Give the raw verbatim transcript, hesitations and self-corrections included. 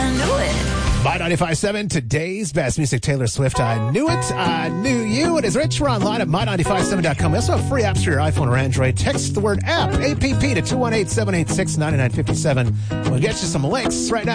I knew it. My ninety-five point seven, today's best music, Taylor Swift. I knew it. I knew you. It is Rich. We're online at my nine five seven dot com. We also have free apps for your iPhone or Android. Text the word app, A P P, to two one eight, seven eight six, nine nine five seven. We'll get you some links right now.